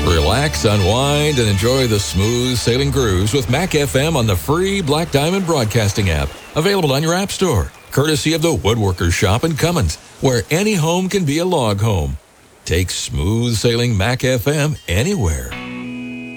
Relax, unwind, and enjoy the smooth sailing grooves with Mac FM on the free Black Diamond Broadcasting app. Available on your app store, courtesy of the Woodworkers Shop in Cummins, where any home can be a log home. Take smooth sailing Mac FM anywhere.